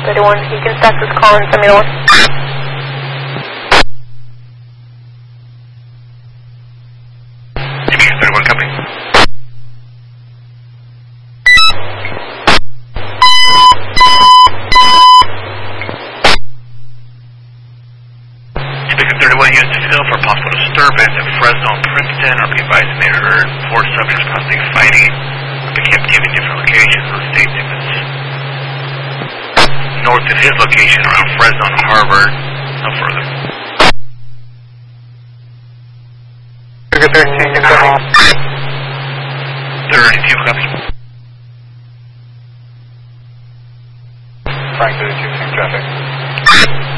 31. You can start this call and send me the one. Division 31, copy. Division 31 used to fill for possible disturbance at Fresno and Princeton. Or be advised they heard 4 subjects possibly fighting. They kept giving different locations on state limits. North of his location around Fresno and Harvard. No further. Sugar 13, can come on. 32, copy. Frank 32, same traffic.